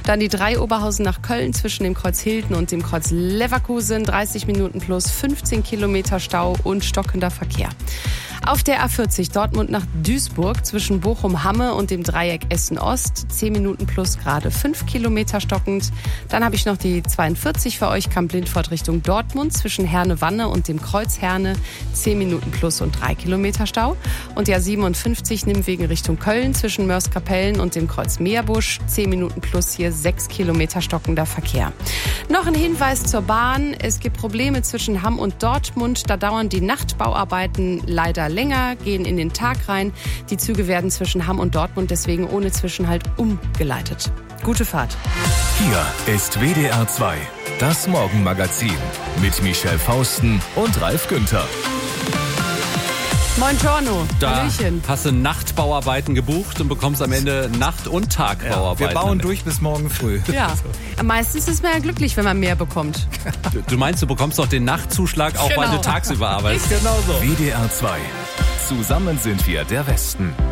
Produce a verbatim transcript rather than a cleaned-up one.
Dann die drei Oberhausen nach Köln zwischen dem Kreuz Hilden und dem Kreuz Leverkusen. dreißig Minuten plus fünfzehn Kilometer Stau und stockender Verkehr. Auf der A vierzig Dortmund nach Duisburg zwischen Bochum-Hamme und dem Dreieck Essen-Ost. zehn Minuten plus gerade fünf Kilometer stockend. Dann habe ich noch die zweiundvierzig für euch, Kamp-Lindfort Richtung Dortmund zwischen Herne-Wanne und dem Kreuz Herne. zehn Minuten plus und drei Kilometer Stau. Und die A siebenundfünfzig Nimmwegen Richtung Köln zwischen Mörs-Kapellen und dem Kreuz Meerbusch. zehn Minuten plus hier sechs Kilometer stockender Verkehr. Noch ein Hinweis zur Bahn. Es gibt Probleme zwischen Hamm und Dortmund. Da dauern die Nachtbauarbeiten leider länger, gehen in den Tag rein. Die Züge werden zwischen Hamm und Dortmund deswegen ohne Zwischenhalt umgeleitet. Gute Fahrt. Hier ist W D R zwei, das Morgenmagazin mit Michelle Fausten und Ralf Günther. Moin Giorno, Da Hallöchen. hast du Nachtbauarbeiten gebucht und bekommst am Ende Nacht- und Tagbauarbeiten. Wir bauen durch bis morgen früh. Ja, meistens ist man ja glücklich, wenn man mehr bekommt. Du, du meinst, du bekommst noch den Nachtzuschlag, auch Genau. weil du tagsüber arbeitest? Genau so. W D R zwei. Zusammen sind wir der Westen.